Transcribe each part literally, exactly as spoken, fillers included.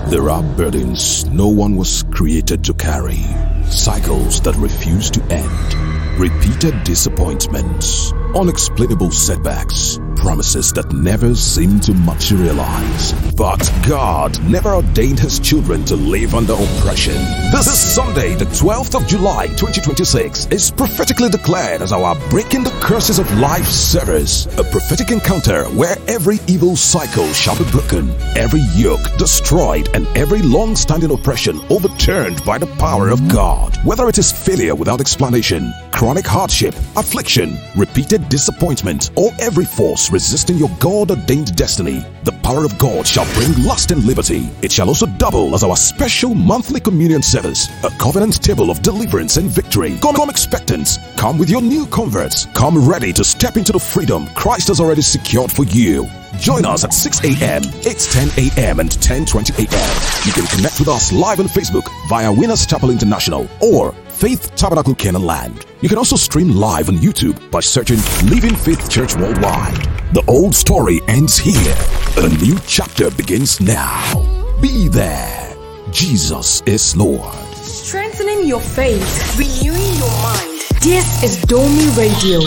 There are burdens no one was created to carry, cycles that refuse to end, repeated disappointments, unexplainable setbacks, promises that never seem to materialize. But God never ordained His children to live under oppression. This is Sunday, the twelfth of July, twenty twenty-six, is prophetically declared as our Breaking the Curses of Life service, a prophetic encounter where every evil cycle shall be broken, every yoke destroyed, and every long-standing oppression overturned by the power of God. Whether it is failure without explanation, chronic hardship, affliction, repeated disappointment, or every force resisting your God-ordained destiny, the power of God shall bring lasting liberty. It shall also double as our special monthly communion service, a covenant table of deliverance and victory. Come, come expectant. Come with your new converts. Come ready to step into the freedom Christ has already secured for you. Join us at six a.m., eight ten a.m. and ten twenty a.m. You can connect with us live on Facebook via Winners Chapel International or Faith Tabernacle Canaan Land. You can also stream live on YouTube by searching Living Faith Church Worldwide. The old story ends here. A new chapter begins now. Be there. Jesus is Lord. Strengthening your faith, renewing your mind. This is Domi Radio.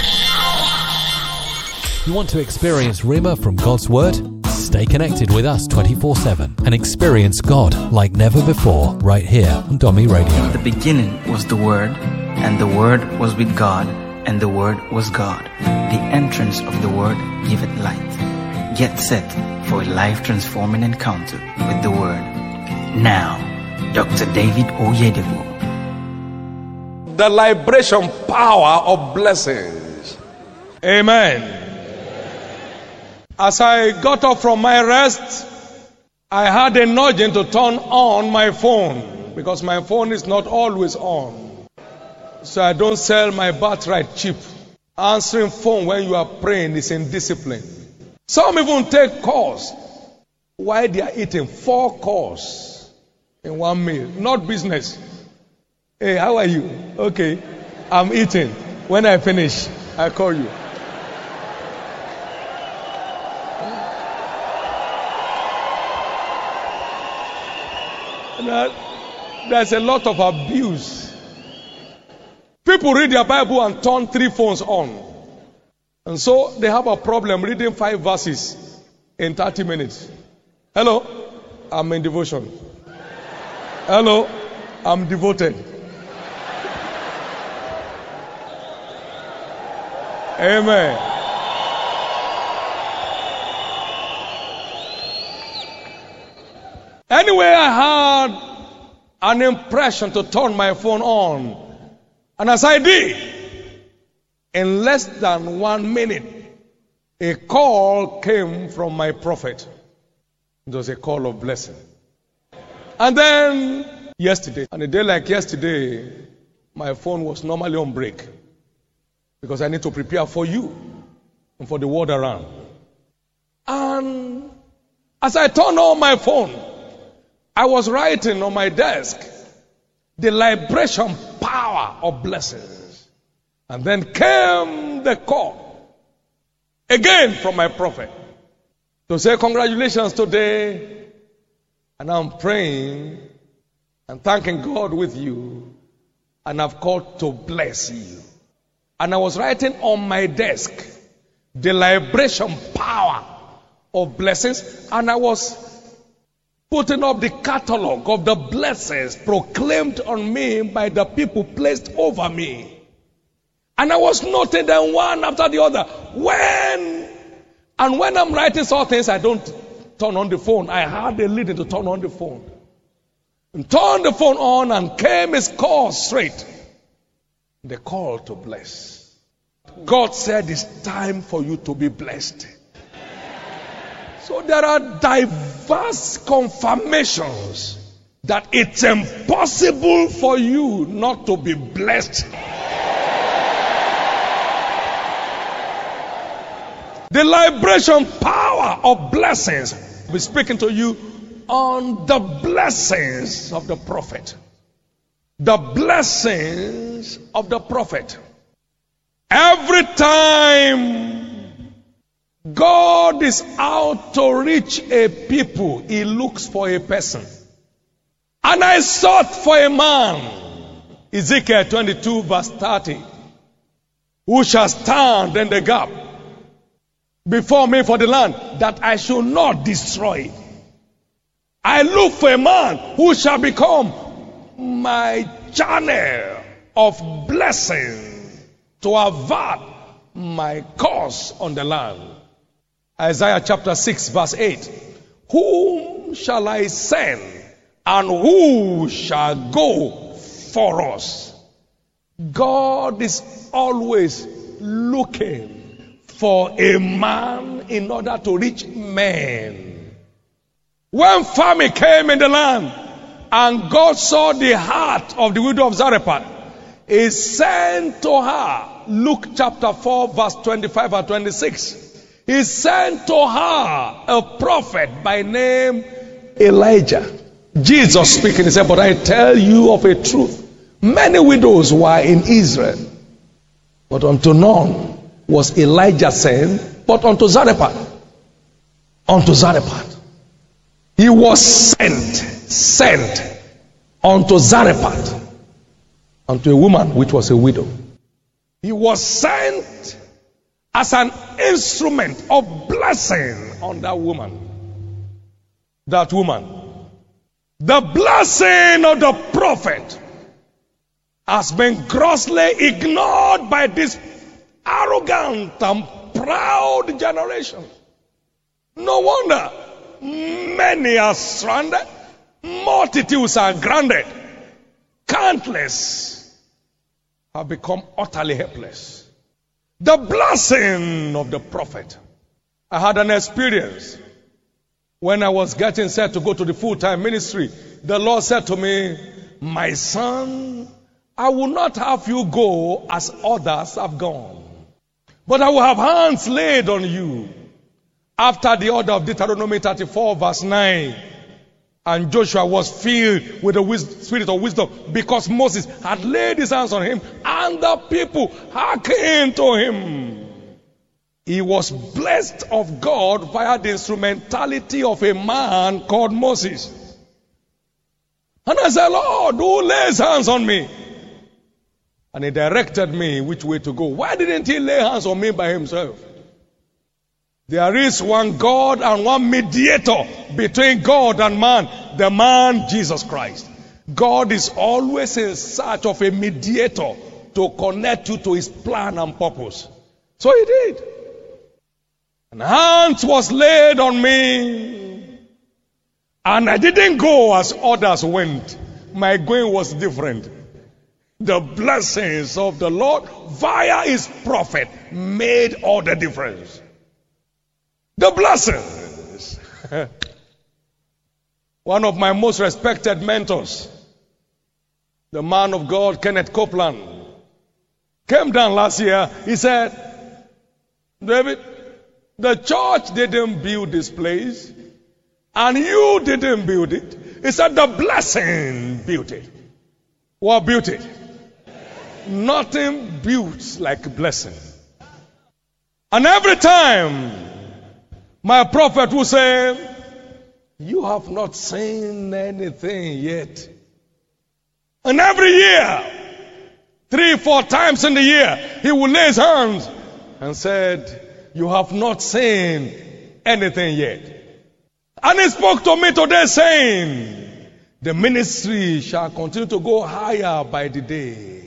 You want to experience Rhema from God's Word? Stay connected with us twenty-four seven and experience God like never before right here on Domi Radio. In the beginning was the Word, and the Word was with God, and the Word was God. The entrance of the Word giveth light. Get set for a life-transforming encounter with the Word. Now, Doctor David Oyedepo. The liberation power of blessings. Amen. As I got up from my rest, I had a nudging to turn on my phone because my phone is not always on. So I don't sell my birthright cheap. Answering phone when you are praying is indiscipline. Some even take calls while they are eating. Four calls in one meal. Not business. Hey, how are you? Okay, I'm eating. When I finish, I call you. There's a lot of abuse. People read their Bible and turn three phones on. And so they have a problem reading five verses in thirty minutes. Hello, I'm in devotion. Hello, I'm devoted. Amen. Anyway, I had an impression to turn my phone on. And as I did, in less than one minute, a call came from my prophet. It was a call of blessing. And then, yesterday, on a day like yesterday, my phone was normally on break. Because I need to prepare for you and for the world around. And as I turned on my phone, I was writing on my desk, the liberation power of blessings. And then came the call, again from my prophet, to say congratulations today. And I'm praying and thanking God with you. And I've called to bless you. And I was writing on my desk, the liberation power of blessings. And I was putting up the catalog of the blessings proclaimed on me by the people placed over me. And I was noting them one after the other. When, and when I'm writing some things, I don't turn on the phone. I had a leading to turn on the phone. And turned the phone on and came his call straight. The call to bless. God said it's time for you to be blessed. So there are diverse confirmations that it's impossible for you not to be blessed. The liberation power of blessings. We're speaking to you on the blessings of the prophet. The blessings of the prophet. Every time God is out to reach a people. He looks for a person. And I sought for a man, Ezekiel twenty-two verse thirty, who shall stand in the gap before me for the land, that I should not destroy it. I look for a man who shall become my channel of blessing to avert my cause on the land. Isaiah chapter six verse eight. Whom shall I send, and who shall go for us? God is always looking for a man in order to reach men. When famine came in the land, and God saw the heart of the widow of Zarephath, He sent to her, Luke chapter four verse twenty-five and twenty-six, He sent to her a prophet by name Elijah. Jesus speaking, He said, but I tell you of a truth, many widows were in Israel, but unto none was Elijah sent, but unto Zarephath. Unto Zarephath. He was sent, sent unto Zarephath, unto a woman which was a widow. He was sent as an instrument of blessing on that woman. That woman. The blessing of the prophet has been grossly ignored by this arrogant and proud generation. No wonder many are stranded, multitudes are grounded, countless have become utterly helpless. The blessing of the prophet. I had an experience when I was getting set to go to the full-time ministry. The Lord said to me, my son, I will not have you go as others have gone, but I will have hands laid on you after the order of Deuteronomy thirty-four verse nine. And Joshua was filled with the wis- spirit of wisdom, because Moses had laid his hands on him, and the people hearkened to him. He was blessed of God via the instrumentality of a man called Moses. And I said, Lord, who lays hands on me? And He directed me which way to go. Why didn't He lay hands on me by Himself? There is one God and one mediator between God and man, the man Jesus Christ. God is always in search of a mediator to connect you to His plan and purpose. So He did. And hands was laid on me, and I didn't go as others went. My going was different. The blessings of the Lord via His prophet made all the difference. The blessings. One of my most respected mentors, the man of God, Kenneth Copeland, came down last year. He said, David, the church didn't build this place, and you didn't build it. He said, the blessing built it. What built it? Nothing built like blessing. And every time my prophet will say, you have not seen anything yet. And every year, three, four times in the year, he will lay his hands and said, you have not seen anything yet. And he spoke to me today saying, the ministry shall continue to go higher by the day.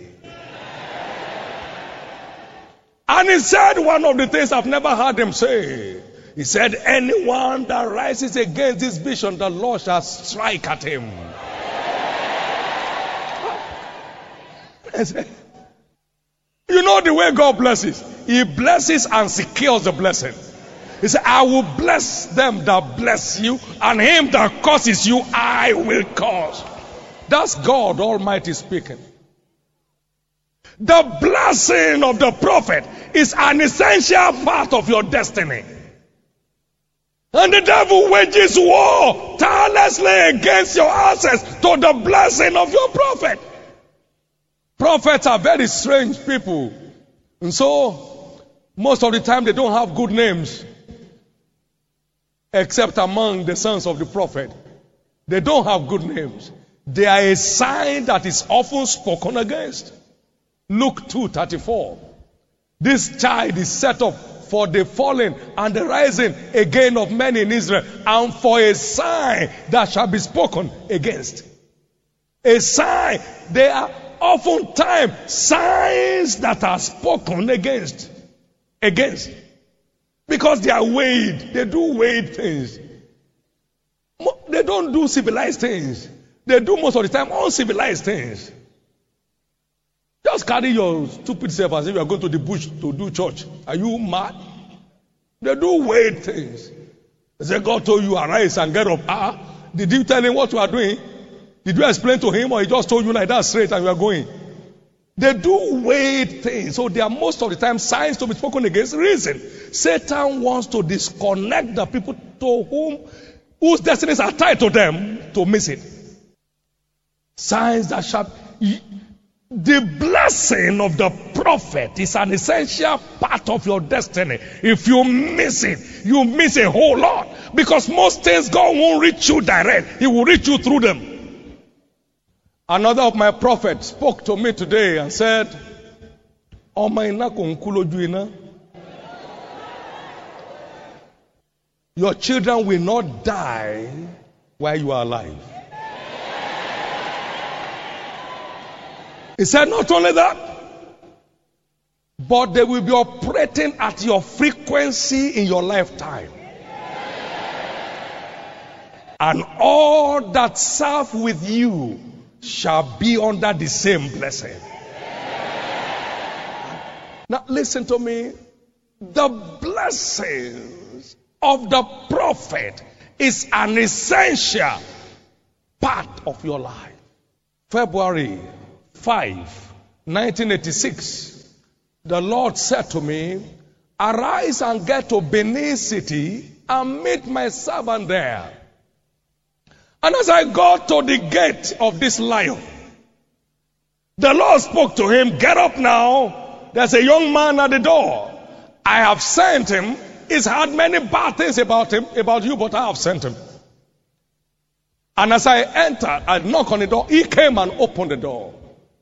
And he said one of the things I've never heard him say. He said, anyone that rises against this vision, the Lord shall strike at him. You know the way God blesses. He blesses and secures the blessing. He said, I will bless them that bless you, and him that curses you, I will curse. That's God Almighty speaking. The blessing of the prophet is an essential part of your destiny. And the devil wages war tirelessly against your access to the blessing of your prophet. Prophets are very strange people. And so, most of the time they don't have good names. except among the sons of the prophet. They don't have good names. They are a sign that is often spoken against. Luke two thirty-four. This child is set up for the falling and the rising again of many in Israel, and for a sign that shall be spoken against. A sign. They are oftentimes signs that are spoken against. Against. Because they are weighed. They do weighed things. They don't do civilized things. They do most of the time uncivilized things. Just carry your stupid self as if you are going to the bush to do church. Are you mad? They do weird things. They say, God told you, arise and get up. Ah, did you tell him what you are doing? Did you explain to him, or he just told you like that straight and you are going? They do weird things. So they are most of the time signs to be spoken against. Reason. Satan wants to disconnect the people to whom, whose destinies are tied to them, to miss it. Signs that shall... The blessing of the prophet is an essential part of your destiny. If you miss it, you miss a whole lot. Because most things God won't reach you direct. He will reach you through them. Another of my prophets spoke to me today and said, your children will not die while you are alive. He said not only that, but they will be operating at your frequency in your lifetime. And all that serve with you shall be under the same blessing. Now listen to me. The blessings of the prophet is an essential part of your life. February fifth, nineteen eighty-six, the Lord said to me, arise and get to Benin City and meet my servant there. And as I got to the gate of this lion, the Lord spoke to him, get up now. There's a young man at the door. I have sent him. He's had many bad things about him, about you, but I have sent him. And as I entered, I knocked on the door. He came and opened the door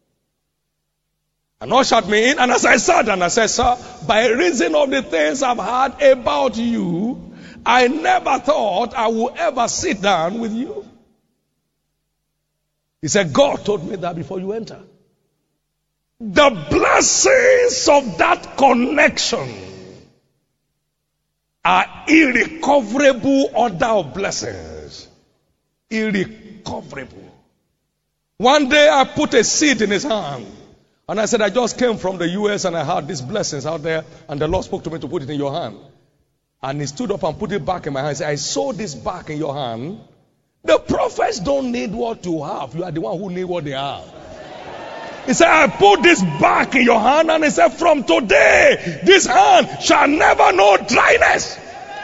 and ushered me in. And as I sat down, I said, sir, by reason of the things I've heard about you, I never thought I would ever sit down with you. He said, God told me that before you enter. The blessings of that connection are irrecoverable order of blessings. Irrecoverable. One day I put a seed in his hand. And I said, I just came from the U S and I had these blessings out there. And the Lord spoke to me to put it in your hand. And he stood up and put it back in my hand. He said, I saw this back in your hand. The prophets don't need what you have. You are the one who need what they have. He said, I put this back in your hand. And he said, from today, this hand shall never know dryness.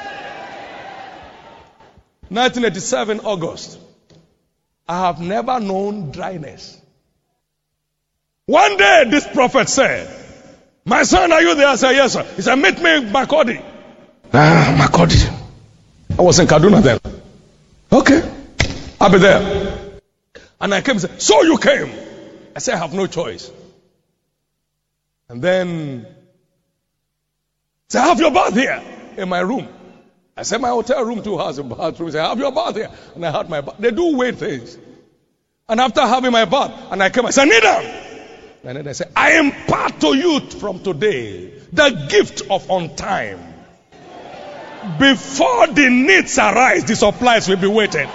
nineteen eighty-seven, August. I have never known dryness. One day, this prophet said, my son, are you there? I said, yes, sir. He said, meet me in Makodi. Ah, Makodi. I was in Kaduna then. Okay. I'll be there. And I came and said, so you came. I said, I have no choice. And then, say, have your bath here in my room. I said, my hotel room too has a bathroom. He said, have your bath here. And I had my bath. They do weird things. And after having my bath, and I came, I said, kneel down. And then I said, I impart to you from today the gift of on time. Before the needs arise, the supplies will be waiting.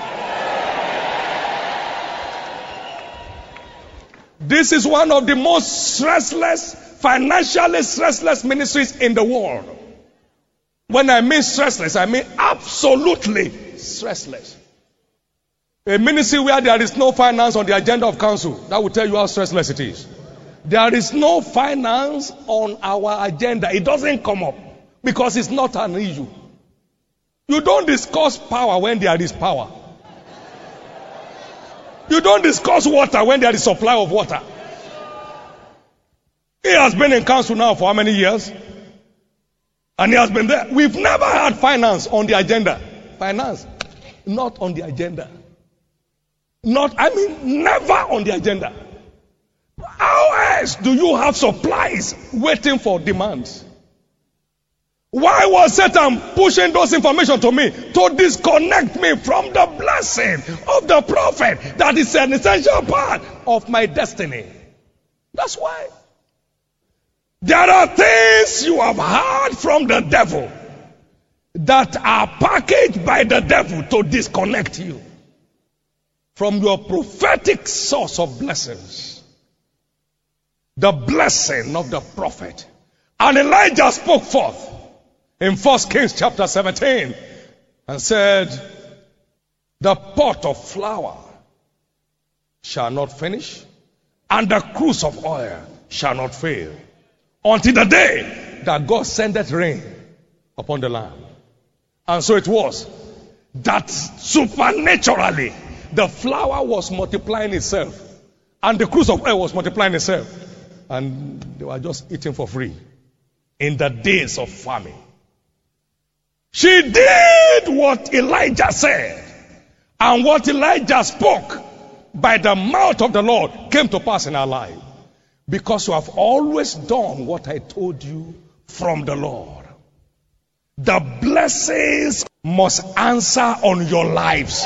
This is one of the most stressless, financially stressless ministries in the world. When I mean stressless, I mean absolutely stressless. A ministry where there is no finance on the agenda of council, that will tell you how stressless it is. There is no finance on our agenda. It doesn't come up because it's not an issue. You don't discuss power when there is power. You don't discuss water when there is supply of water. He has been in council now for how many years? And he has been there. We've never had finance on the agenda. finance, not on the agenda. Not, I mean, never on the agenda. How else do you have supplies waiting for demands? Why was Satan pushing those information to me? To disconnect me from the blessing of the prophet that is an essential part of my destiny. That's why. There are things you have heard from the devil that are packaged by the devil to disconnect you from your prophetic source of blessings. The blessing of the prophet. And Elijah spoke forth in First Kings chapter seventeen and said, the pot of flour shall not finish, and the cruse of oil shall not fail, until the day that God sendeth rain upon the land. And so it was that supernaturally the flour was multiplying itself, and the cruse of oil was multiplying itself, and they were just eating for free in the days of famine. She did what Elijah said, and what Elijah spoke by the mouth of the Lord came to pass in our life, because you have always done what I told you from the Lord. The blessings must answer on your lives.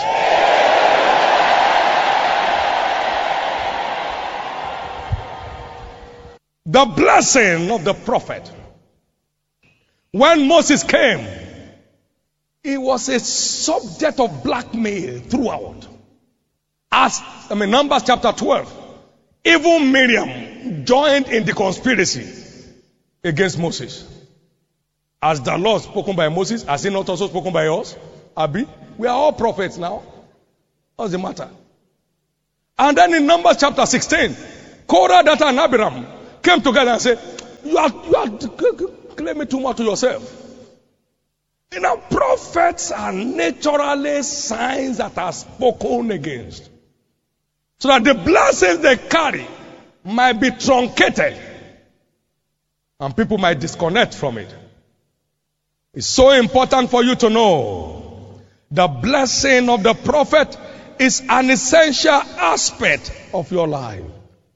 The blessing of the prophet. When Moses came, he was a subject of blackmail throughout. As, I mean, Numbers chapter twelve, even Miriam joined in the conspiracy against Moses. As the Lord spoken by Moses, has he not also spoken by us? Abi, we are all prophets now. What's the matter? And then in Numbers chapter sixteen, Korah, Dathan, and Abiram came together and said, you are, you are claiming too much to yourself. You know, prophets are naturally signs that are spoken against, so that the blessings they carry might be truncated and people might disconnect from it. It's so important for you to know the blessing of the prophet is an essential aspect of your life.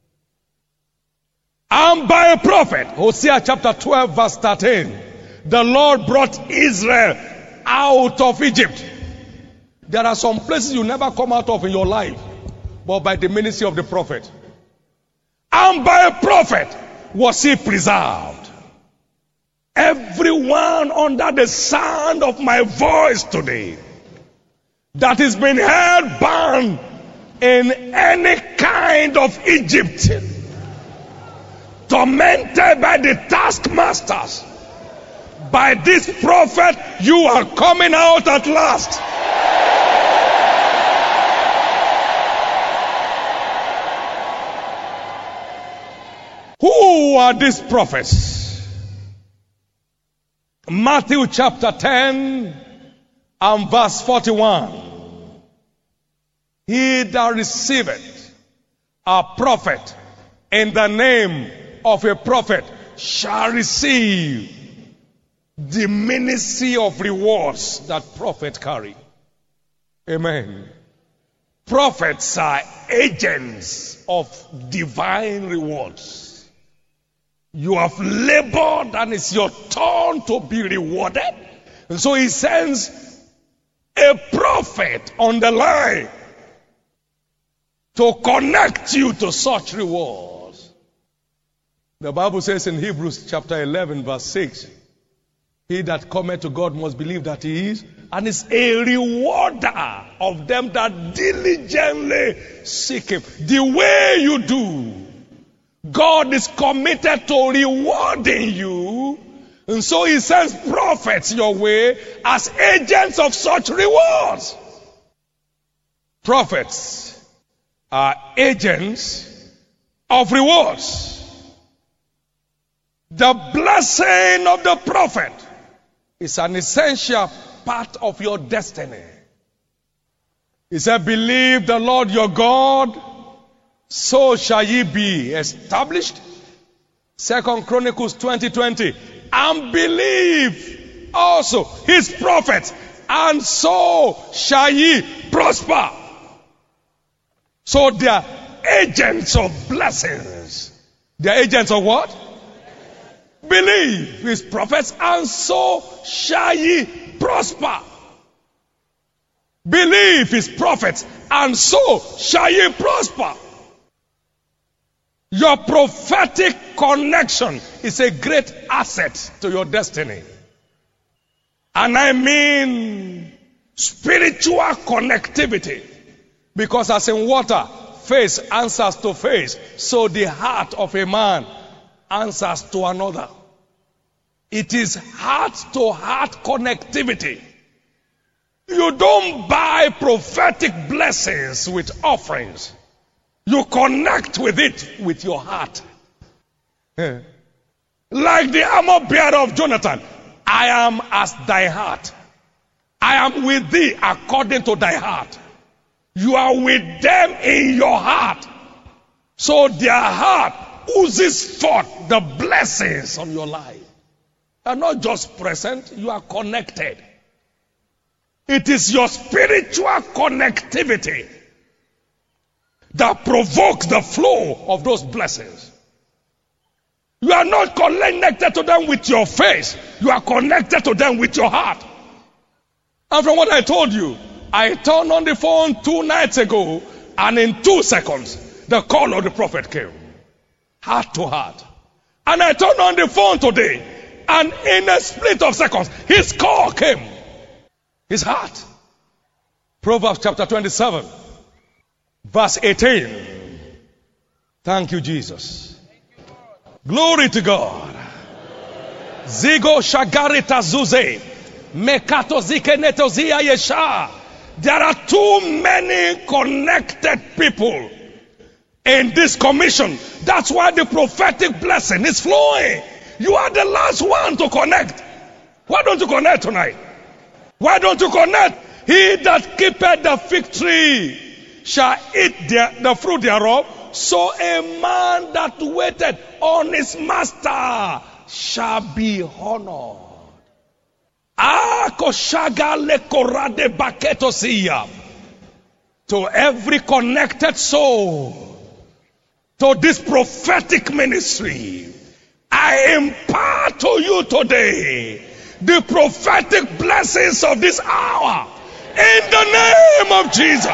And by a prophet, Hosea chapter twelve verse thirteen, the Lord brought Israel out of Egypt. There are some places you never come out of in your life, but by the ministry of the prophet. And by a prophet was he preserved. Everyone under the sound of my voice today that is being held bound in any kind of Egypt, tormented by the taskmasters, by this prophet, you are coming out at last. Who are these prophets? Matthew chapter ten and verse forty-one. He that receiveth a prophet in the name of a prophet shall receive the ministry of rewards that prophets carry. Amen. Prophets are agents of divine rewards. You have labored and it's your turn to be rewarded. And so he sends a prophet on the line to connect you to such rewards. The Bible says in Hebrews chapter eleven verse six, he that cometh to God must believe that he is, and is a rewarder of them that diligently seek him. The way you do, God is committed to rewarding you. And so he sends prophets your way as agents of such rewards. Prophets are agents of rewards. The blessing of the prophet is an essential part of your destiny. He said, believe the Lord your God, so shall ye be established. Second Chronicles twenty twenty. And believe also his prophets, and so shall ye prosper. So they are agents of blessings. They are agents of what? Believe his prophets, and so shall ye prosper. Believe his prophets, and so shall ye prosper. Your prophetic connection is a great asset to your destiny. And I mean spiritual connectivity. Because as in water, face answers to face, so the heart of a man answers to another. It is heart-to-heart connectivity. You don't buy prophetic blessings with offerings. You connect with it with your heart. Yeah. Like the armor bearer of Jonathan, I am as thy heart. I am with thee according to thy heart. You are with them in your heart. So their heart oozes forth the blessings of your life. You are not just present, you are connected. It is your spiritual connectivity that provokes the flow of those blessings. You are not connected to them with your face. You are connected to them with your heart. And from what I told you, I turned on the phone two nights ago, and in two seconds, the call of the prophet came. Heart to heart. And I turned on the phone today, and in a split of seconds, his call came. His heart. Proverbs chapter twenty-seven, verse eighteen. Thank you, Jesus. Glory to God. Zigo shagarita zuze. Mekato zikenetozia yesha. There are too many connected people in this commission. That's why the prophetic blessing is flowing. You are the last one to connect. Why don't you connect tonight? Why don't you connect? He that keepeth the fig tree shall eat the, the fruit thereof. So a man that waited on his master shall be honored. To every connected soul, to this prophetic ministry, I impart to you today the prophetic blessings of this hour in the name of Jesus.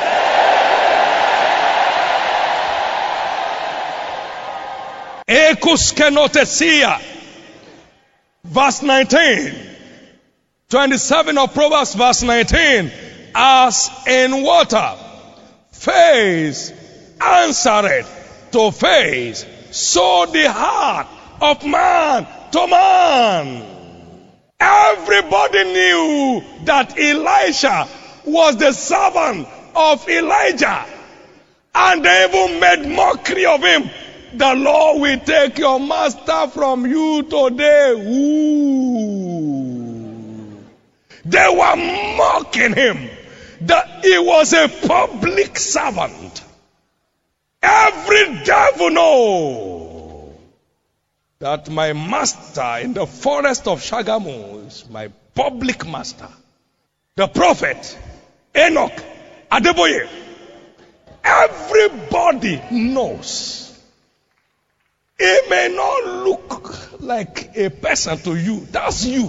Ekuskenotesia, verse nineteen, twenty-seven of Proverbs, verse nineteen. As in water, face answereth to face, so the heart of man to man. Everybody knew that Elisha was the servant of Elijah, and they even made mockery of him. The Lord will take your master from you today. Ooh. They were mocking him. That he was a public servant. Every devil knows that my master in the forest of Shagamu is my public master. The prophet Enoch Adeboye. Everybody knows. He may not look like a person to you. That's you.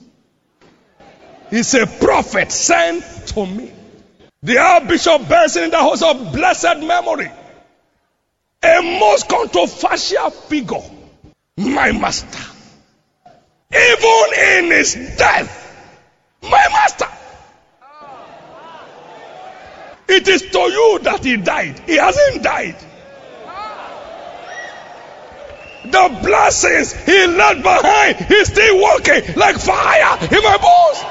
He's a prophet sent to me. The Archbishop Benson in the house of blessed memory. A most controversial figure. My master. Even in his death. My master. It is to you that he died. He hasn't died. The blessings he left behind, he's still working like fire in my bones.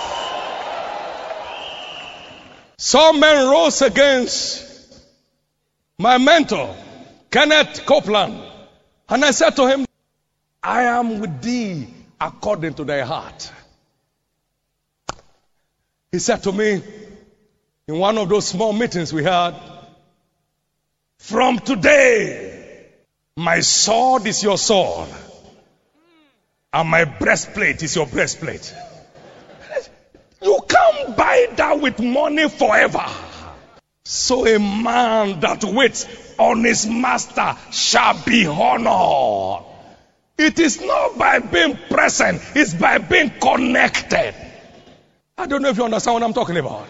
Some men rose against my mentor, Kenneth Copeland. And I said to him, I am with thee according to thy heart. He said to me, in one of those small meetings we had, from today, my sword is your sword, and my breastplate is your breastplate. You can't not buy that with money forever. So a man that waits on his master shall be honored. It is not by being present, it's by being connected. I don't know if you understand what I'm talking about.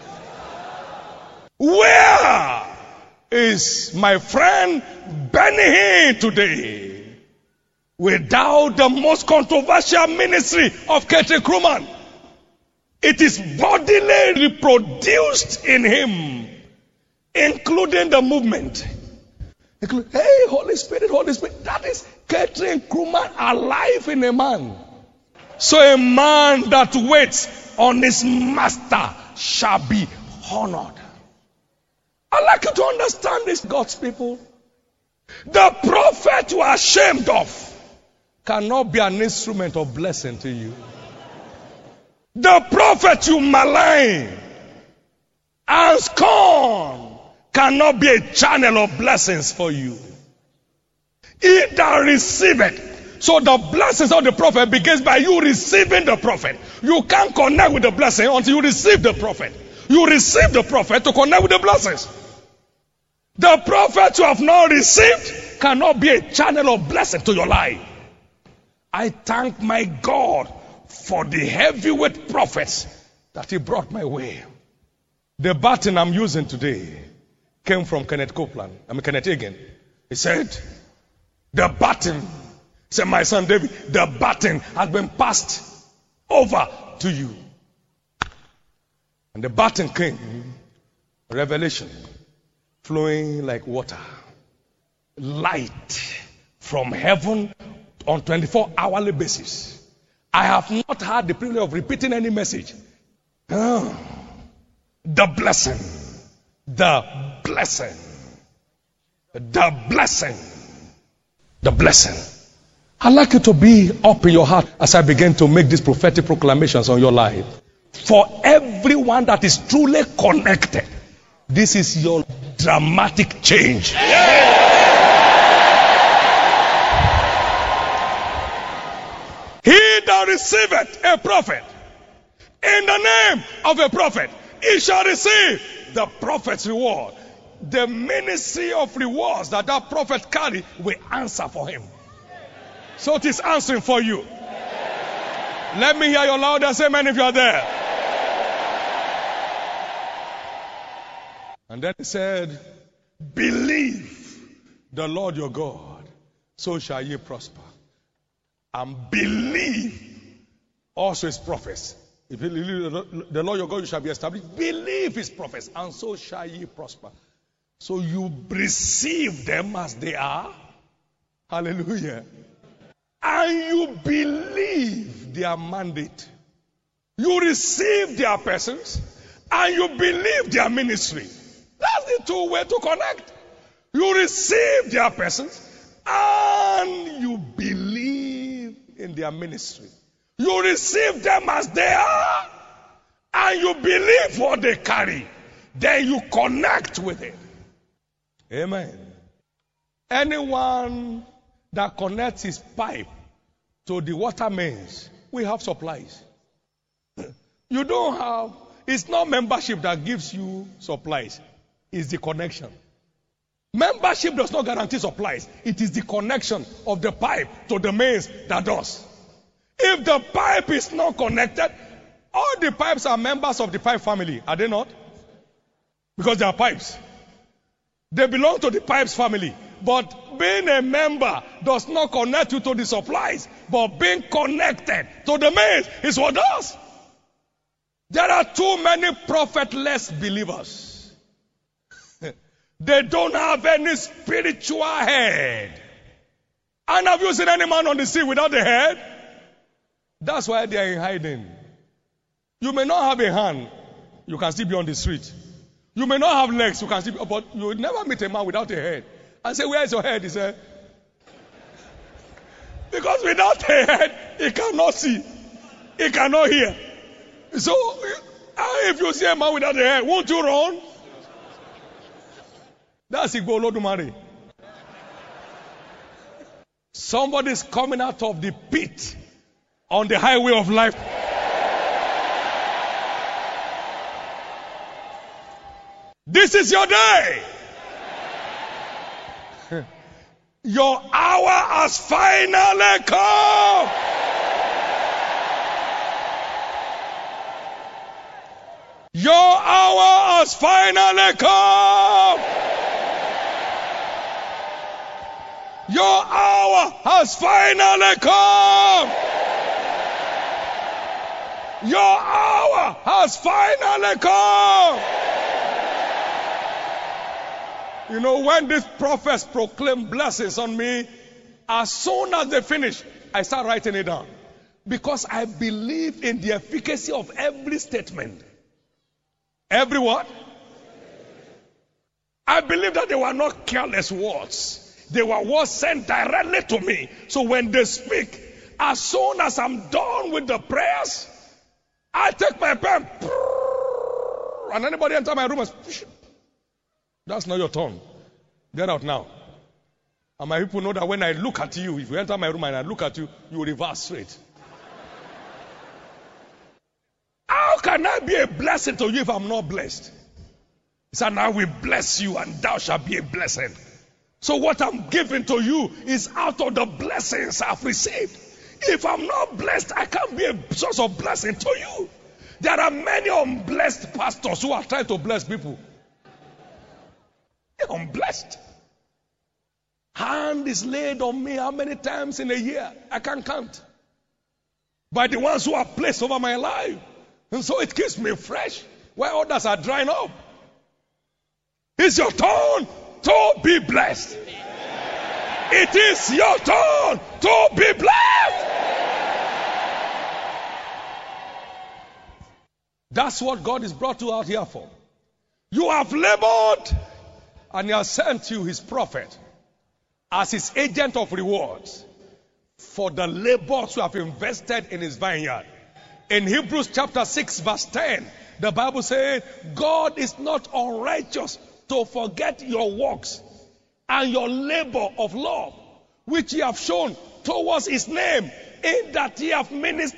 Where is my friend Benny Hinn today? Without the most controversial ministry of Kathryn Kuhlman, it is bodily reproduced in him, including the movement. Include, hey, Holy Spirit, Holy Spirit. That is Kathryn Kuhlman alive in a man. So a man that waits on his master shall be honored. I'd like you to understand this, God's people. The prophet you are ashamed of cannot be an instrument of blessing to you. The prophet you malign and scorn cannot be a channel of blessings for you. He that receiveth. So the blessings of the prophet begins by you receiving the prophet. You can't connect with the blessing until you receive the prophet. You receive the prophet to connect with the blessings. The prophet you have not received cannot be a channel of blessing to your life. I thank my God for the heavyweight prophets that he brought my way. The baton I'm using today came from Kenneth Copeland. I mean Kenneth Hagin. He said, the baton, said my son David, the baton has been passed over to you. And the baton came, revelation, flowing like water, light from heaven on twenty-four hourly basis. I have not had the privilege of repeating any message. Oh, the blessing, the blessing, the blessing, the blessing. I'd like you to be up in your heart as I begin to make these prophetic proclamations on your life. For everyone that is truly connected, this is your dramatic change. He that receiveth a prophet in the name of a prophet, he shall receive the prophet's reward. The ministry of rewards that that prophet carry will answer for him. So it is answering for you. Let me hear your loudest amen if you are there. And then he said, believe the Lord your God, so shall ye prosper. And believe also his prophets. If you believe the Lord your God, you shall be established. Believe his prophets, and so shall ye prosper. So you receive them as they are. Hallelujah. And you believe their mandate. You receive their persons, and you believe their ministry. That's the two way to connect. You receive their persons, and you believe in their ministry. You receive them as they are, and you believe what they carry. Then you connect with it. Amen. Anyone that connects his pipe to the water mains, we have supplies. You don't have, it's not membership that gives you supplies. It's the connection. Membership does not guarantee supplies. It is the connection of the pipe to the mains that does. If the pipe is not connected, all the pipes are members of the pipe family, are they not? Because they are pipes. They belong to the pipes family. But being a member does not connect you to the supplies. But being connected to the mains is what does. There are too many prophetless believers. They don't have any spiritual head. And have you seen any man on the sea without a head? That's why they are in hiding. You may not have a hand, you can still be on the street. You may not have legs, you can still be, but you will never meet a man without a head. And say, where is your head? He said, because without a head, he cannot see. He cannot hear. So, if you see a man without a head, won't you run? That's Igbo Olodumare. Somebody's coming out of the pit on the highway of life. This is your day. Your hour has finally come. Your hour has finally come. Your hour has finally come. Your hour has finally come. You know, when these prophets proclaim blessings on me, as soon as they finish, I start writing it down. Because I believe in the efficacy of every statement. Every what? I believe that they were not careless words. They were words sent directly to me. So when they speak, as soon as I'm done with the prayers, I take my pen, and anybody enter my room and that's not your turn. Get out now. And my people know that when I look at you, if you enter my room and I look at you, you will reverse straight. How can I be a blessing to you if I'm not blessed? He said, now we bless you and thou shalt be a blessing. So what I'm giving to you is out of the blessings I've received. If I'm not blessed, I can't be a source of blessing to you. There are many unblessed pastors who are trying to bless people. They're unblessed. Hand is laid on me how many times in a year? I can't count. By the ones who are placed over my life. And so it keeps me fresh while others are drying up. It's your turn to be blessed. It is your turn to be blessed. That's what God is brought you out here for. You have labored, and He has sent you His prophet as His agent of rewards for the labors you have invested in His vineyard. In Hebrews chapter six verse ten, the Bible says, God is not unrighteous to forget your works and your labor of love, which ye have shown towards His name, in that ye have ministered